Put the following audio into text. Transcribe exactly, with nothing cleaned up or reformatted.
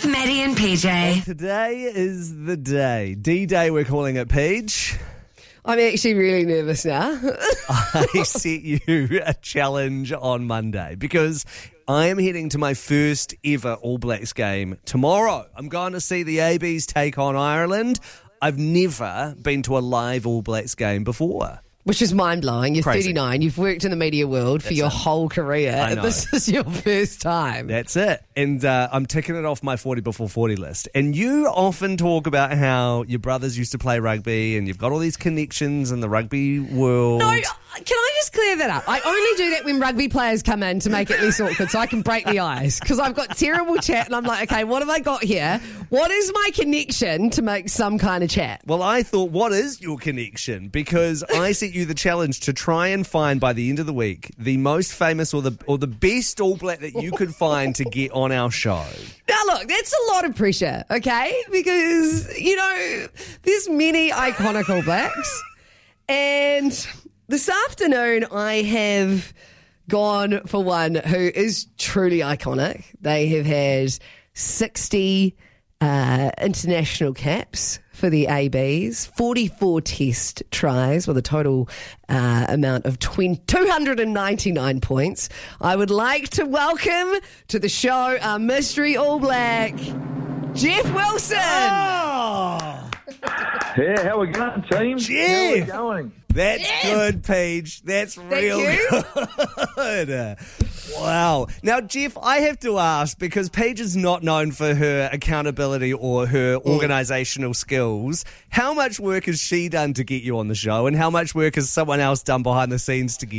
with Maddie and P J. Well, today is the day. D-Day, we're calling it, Paige. I'm actually really nervous now. I set you a challenge on Monday because I am heading to my first ever All Blacks game tomorrow. I'm going to see the A Bs take on Ireland. I've never been to a live All Blacks game before. Which is mind-blowing. You're Crazy. thirty-nine. You've worked in the media world for That's your it. whole career. I know. This is your first time. That's it. And uh, I'm ticking it off my forty before forty list. And you often talk about how your brothers used to play rugby and you've got all these connections in the rugby world. No, can I just clear that up? I only do that when rugby players come in to make it less awkward so I can break the ice. Because I've got terrible chat and I'm like, okay, what have I got here? What is my connection to make some kind of chat? Well, I thought, what is your connection? Because I set you the challenge to try and find by the end of the week the most famous or the or the best All Black that you could find to get on our show. Now, look, that's a lot of pressure, okay? Because, you know, there's many iconic All Blacks. And this afternoon, I have gone for one who is truly iconic. They have had sixty uh, international caps for the A Bs, forty-four test tries with a total uh, amount of two hundred ninety-nine points. I would like to welcome to the show our mystery All Black, Jeff Wilson. Oh, Yeah, how we going, team? Jeff. How we going? that's Yes. good, Paige. That's real you. good. Wow. Now, Jeff, I have to ask, because Paige is not known for her accountability or her organisational skills, how much work has she done to get you on the show and how much work has someone else done behind the scenes to get